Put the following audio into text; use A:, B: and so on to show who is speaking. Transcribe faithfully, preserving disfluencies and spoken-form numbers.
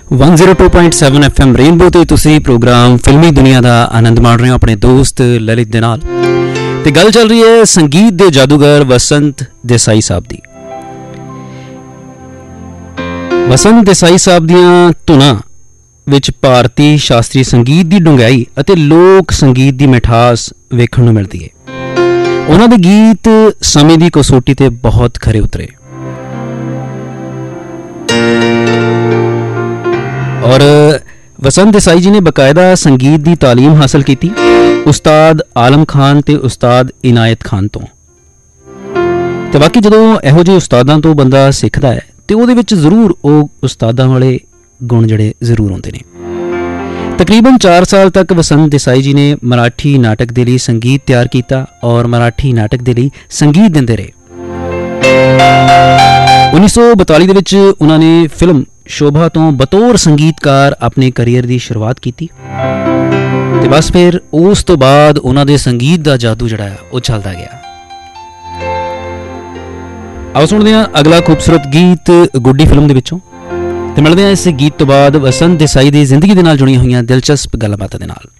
A: One zero two point seven F M rainbow ते तुसी programme फिल्मी दुनिया का आनंद माण रहे हो अपने दोस्त ललित दे नाल। ते गल चल रही है संगीत दे जादूगर वसंत देसाई साहब दी। वसंत देसाई साहब दियां धुनां विच भारती शास्त्रीय संगीत दी डुंगाई अते लोक संगीत दी मिठास वेखण नूं मिलदी है। उन्हां दे गीत समय दी कसौटी ते बहुत खरे उतरे और वसंत देसाई जी ने बकायदा संगीत की तालीम हासिल की उस्ताद आलम खान ते उस्ताद इनायत खान तो। ते बाकी जदों इहो ਜਿਹੇ उस्तादां तो बंदा सिखदा है तो ਉਹਦੇ ਵਿੱਚ ਜ਼ਰੂਰ ਉਹ उस्तादां वाले गुण ਜਿਹੜੇ ਜ਼ਰੂਰ ਆਉਂਦੇ ਨੇ। तकरीबन चार साल तक वसंत देसाई जी ने मराठी नाटक के लिए संगीत तैयार किया और मराठी नाटक के लिए संगीत देंदे रहे। उन्नीस सौ बताली दे विच उन्होंने फिल्म शोभा तो बतौर संगीतकार अपने करियर की शुरुआत की ते बस फिर उस तो बाद उन्होंने संगीत का जादू जड़ा वो चलता गया। आओ सुनते हैं अगला खूबसूरत गीत गुड्डी फिल्म दे विचों ते मिलते हैं इस गीत तो बाद वसंत देसाई की जिंदगी दे नाल जुड़ियां हुई दिलचस्प गल्लबातां दे नाल।